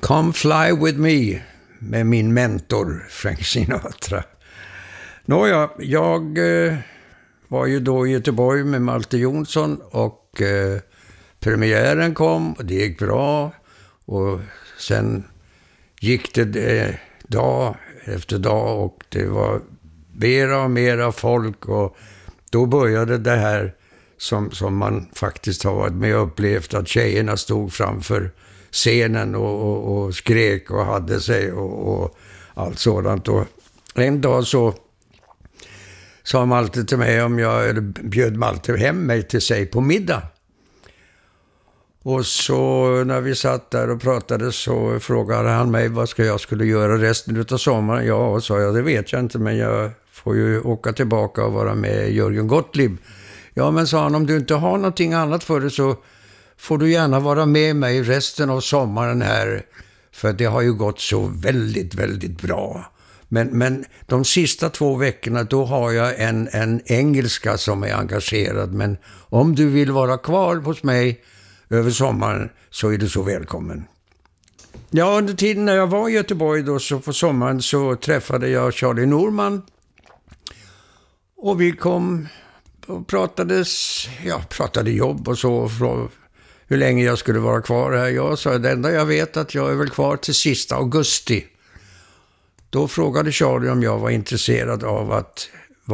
Come Fly With Me med min mentor Frank Sinatra. Nåja, jag var ju då i Göteborg med Malte Jonsson och premiären kom och det gick bra. Och sen gick det dag efter dag och det var mera och mera folk och då började det här som man faktiskt har varit med och upplevt, att tjejerna stod framför scenen och skrek och hade sig och allt sådant. Och en dag så sa Malte till mig om jag bjöd Malte hem mig till sig på middag. Och så när vi satt där och pratade så frågade han mig vad jag skulle göra resten av sommaren. Ja, sa jag, det vet jag inte, men jag får ju åka tillbaka och vara med Jörgen Gottlieb. Ja, men sa han, om du inte har någonting annat för dig så får du gärna vara med mig resten av sommaren här. För det har ju gått så väldigt, väldigt bra. Men de sista 2 veckorna då har jag en engelska som är engagerad. Men om du vill vara kvar hos mig över sommaren så är du så välkommen. Ja, under tiden när jag var i Göteborg då så på sommaren så träffade jag Charlie Norman. Och vi kom och pratade jobb och så, hur länge jag skulle vara kvar här. Jag sa, det enda jag vet att jag är väl kvar till sista augusti. Då frågade Charlie om jag var intresserad av att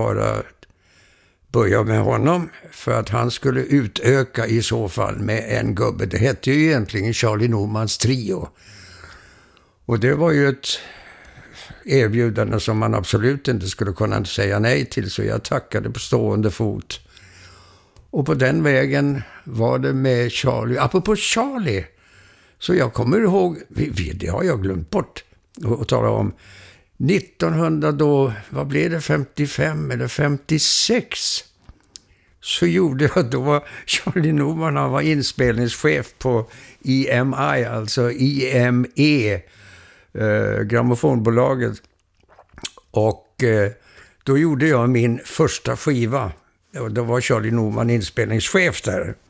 börja med honom för att han skulle utöka i så fall med en gubbe. Det hette ju egentligen Charlie Normans trio. Och det var ju ett erbjudande som man absolut inte skulle kunna säga nej till, så jag tackade på stående fot. Och på den vägen var det med Charlie. Apropå Charlie, så jag kommer ihåg, det har jag glömt bort att tala om, 1900 då, vad blev det, 55 eller 56, så gjorde jag, då var Charlie Norman, han var inspelningschef på EMI, alltså IME, grammofonbolaget. Och då gjorde jag min första skiva. Och då var Charlie Norman inspelningschef där.